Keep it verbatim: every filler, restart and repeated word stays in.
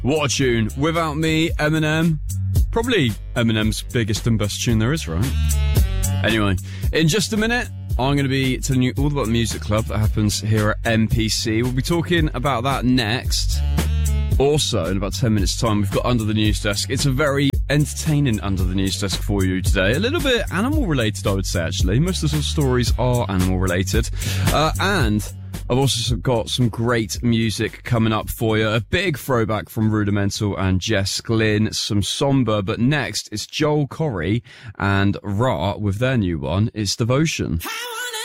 What a tune. Without Me, Eminem. Probably Eminem's biggest and best tune there is, right? Anyway, in just a minute, I'm going to be telling you all about the Music Club that happens here at M P C. We'll be talking about that next. Also, in about ten minutes' time, we've got Under the News Desk. It's a very entertaining Under the News Desk for you today. A little bit animal-related, I would say, actually. Most of the stories are animal-related. Uh, and I've also got some great music coming up for you. A big throwback from Rudimental and Jess Glynn, some somber. But next, it's Joel Corry and Ra with their new one. It's Devotion. How